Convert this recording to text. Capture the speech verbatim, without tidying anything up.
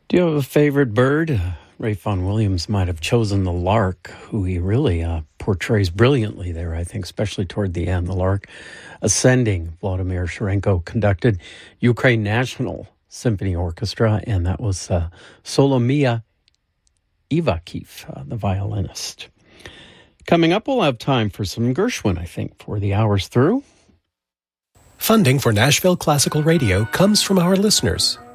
Do you have a favorite bird? Uh, Ray Vaughan Williams might have chosen the lark, who he really uh, portrays brilliantly there, I think, especially toward the end. The lark ascending. Vladimir Sharenko conducted Ukraine National Symphony Orchestra, and that was uh, Solomia Ivakiv, uh, the violinist. Coming up, we'll have time for some Gershwin, I think, for the hours through. Funding for Nashville Classical Radio comes from our listeners,